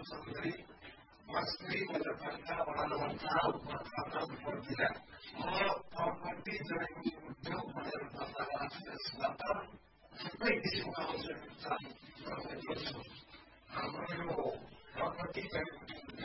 सबै मस्ती बलपंथा बलवंथा उपपंथा उपपंथिया और प्रॉपर्टी जड़ें उद्योग बदल बदलाव से सभी किसी का अवसर मिलता है